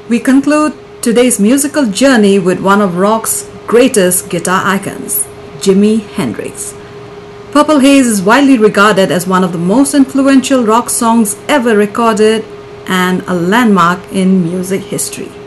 We conclude today's musical journey with one of rock's greatest guitar icons, Jimi Hendrix. Purple Haze is widely regarded as one of the most influential rock songs ever recorded and a landmark in music history.